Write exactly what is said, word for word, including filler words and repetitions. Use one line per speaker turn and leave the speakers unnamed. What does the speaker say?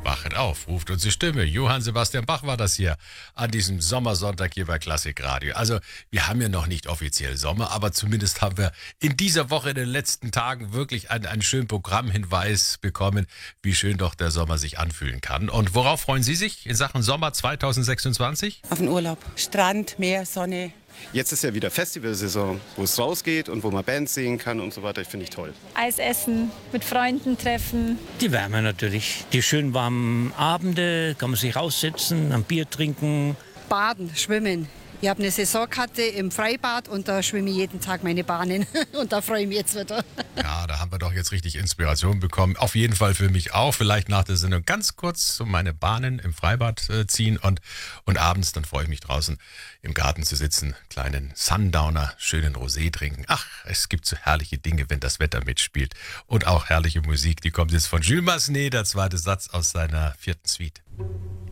Wachet auf, ruft uns die Stimme. Johann Sebastian Bach war das hier an diesem Sommersonntag hier bei Klassikradio. Also wir haben ja noch nicht offiziell Sommer, aber zumindest haben wir in dieser Woche, in den letzten Tagen wirklich einen, einen schönen Programmhinweis bekommen, wie schön doch der Sommer sich anfühlen kann. Und worauf freuen Sie sich in Sachen Sommer zwanzig sechsundzwanzig?
Auf den Urlaub. Strand, Meer, Sonne.
Jetzt ist ja wieder Festivalsaison, wo es rausgeht und wo man Bands sehen kann und so weiter. Ich finde ich toll.
Eis essen, mit Freunden treffen.
Die Wärme natürlich. Die schön warmen Abende, kann man sich raussetzen, ein Bier trinken.
Baden, schwimmen. Ich habe eine Saisonkarte im Freibad und da schwimme ich jeden Tag meine Bahnen. Und da freue ich mich jetzt wieder.
Ja, da haben wir doch jetzt richtig Inspiration bekommen. Auf jeden Fall für mich auch. Vielleicht nach der Sendung ganz kurz so meine Bahnen im Freibad äh, ziehen und, und abends, dann freue ich mich draußen im Garten zu sitzen, kleinen Sundowner, schönen Rosé trinken. Ach, es gibt so herrliche Dinge, wenn das Wetter mitspielt. Und auch herrliche Musik, die kommt jetzt von Jules Massenet, der zweite Satz aus seiner vierten Suite.